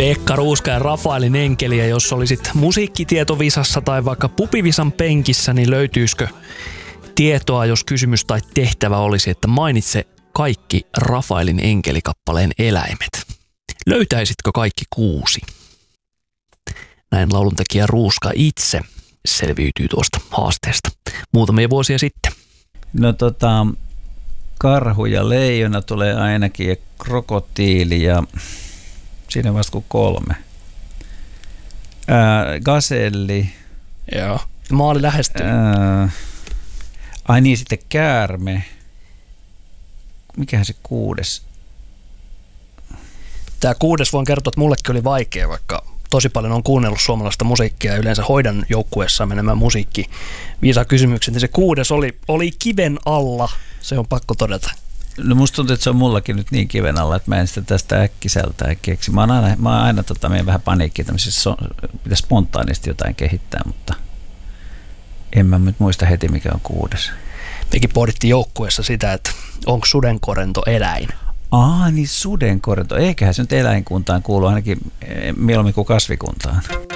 Pekka Ruuska ja Rafaelin enkeliä, jos olisit musiikkitietovisassa tai vaikka pupivisan penkissä, niin löytyisikö tietoa, jos kysymys tai tehtävä olisi, että mainitse kaikki Rafaelin enkelikappaleen eläimet? Löytäisitkö kaikki 6? Näin lauluntekijä Ruuska itse selviytyy tuosta haasteesta muutamia vuosia sitten. No karhu ja leijona tulee ainakin ja krokotiili ja siinä vasta kuin 3. Gaselli. Joo. Maali lähestyy. Ai niin, sitten käärme. Mikähän se 6? Tämä 6 voin kertoa, että mullekin oli vaikea, vaikka tosi paljon on kuunnellut suomalaista musiikkia ja yleensä hoidan joukkueessa menemään musiikki-viisakysymykset. Ja se 6 oli kiven alla, se on pakko todeta. No musta tuntuu, että se on mullakin nyt niin kiven alla, että mä en sitä tästä äkkiseltään keksi. Mä aina menen vähän paniikkiin tämmöisissä, pitäisi spontaanisti jotain kehittää, mutta en mä nyt muista heti, mikä on 6. Mekin pohdittiin joukkueessa sitä, että onko sudenkorento eläin. Niin sudenkorento. Eiköhän se nyt eläinkuntaan kuulu ainakin mieluummin kuin kasvikuntaan.